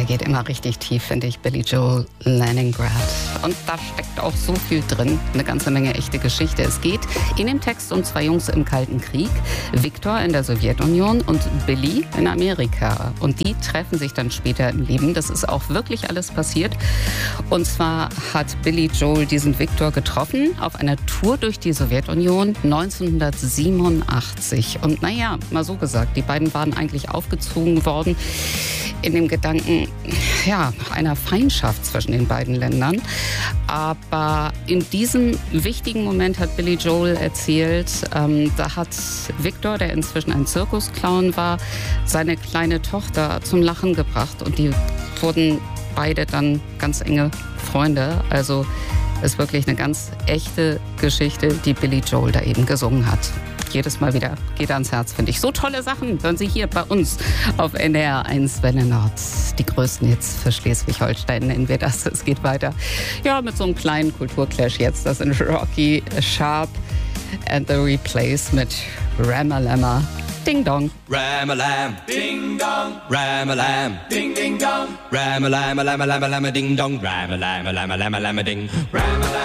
geht immer richtig tief, finde ich, Billy Joel Leningrad. Und da steckt auch so viel drin, eine ganze Menge echte Geschichte. Es geht in dem Text um zwei Jungs im Kalten Krieg, Viktor in der Sowjetunion und Billy in Amerika. Und die treffen sich dann später im Leben. Das ist auch wirklich alles passiert. Und zwar hat Billy Joel diesen Viktor getroffen auf einer Tour durch die Sowjetunion 1987. Und naja, mal so gesagt, die beiden waren eigentlich aufgezogen worden in dem Gedanken, ja, einer Feindschaft zwischen den beiden Ländern. Aber in diesem wichtigen Moment hat Billy Joel erzählt, da hat Viktor, der inzwischen ein Zirkusclown war, seine kleine Tochter zum Lachen gebracht. Und die wurden beide dann ganz enge Freunde. Also ist wirklich eine ganz echte Geschichte, die Billy Joel da eben gesungen hat. Jedes Mal wieder geht ans Herz, finde ich. So tolle Sachen hören Sie hier bei uns auf NDR1 Welle Nord. Die größten Hits für Schleswig-Holstein nennen wir das. Es geht weiter. Ja, mit so einem kleinen Kulturclash jetzt. Das sind Rocky Sharp and the Replace mit Ram-a-Lamma. Ding Dong. Ram-a-lam, ding dong, Ram-a-lam, ding ding dong, Ram-a-lam, lam-a-lam, lam-a-ding dong, Ram-a-lam, lam-a-lam, lam-a-ding, Ram-a-lam.